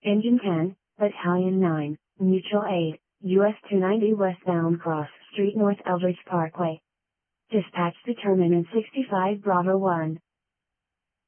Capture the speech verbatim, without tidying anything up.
Engine ten, Battalion nine, Mutual Aid, U S two ninety westbound Cross Street North Eldridge Parkway. Dispatch determinant sixty-five Bravo one.